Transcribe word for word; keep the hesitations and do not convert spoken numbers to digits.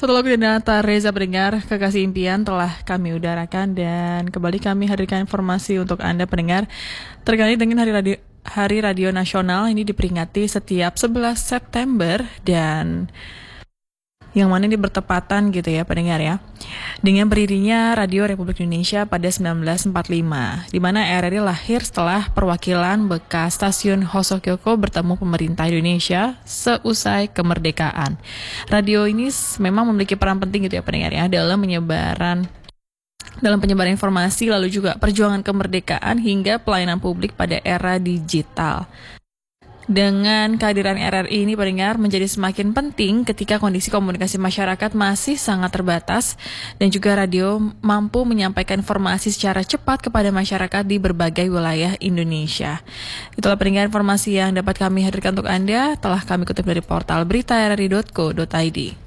Satu lagu dari Nata Reza pendengar, Kekasih Impian telah kami udarakan dan kembali kami hadirkan informasi untuk Anda pendengar terkait dengan Hari Radio Hari Radio Nasional. Ini diperingati setiap sebelas September dan yang mana ini bertepatan gitu ya pendengar ya dengan berdirinya Radio Republik Indonesia pada sembilan belas empat puluh lima, di mana R R I lahir setelah perwakilan bekas stasiun Hosokyoko bertemu pemerintah Indonesia seusai kemerdekaan. Radio ini memang memiliki peran penting gitu ya pendengar ya dalam penyebaran dalam penyebaran informasi, lalu juga perjuangan kemerdekaan hingga pelayanan publik pada era digital. Dengan kehadiran R R I ini pendengar menjadi semakin penting ketika kondisi komunikasi masyarakat masih sangat terbatas dan juga radio mampu menyampaikan informasi secara cepat kepada masyarakat di berbagai wilayah Indonesia. Itulah pendengar informasi yang dapat kami hadirkan untuk Anda, telah kami kutip dari portal berita r r i dot co dot i d.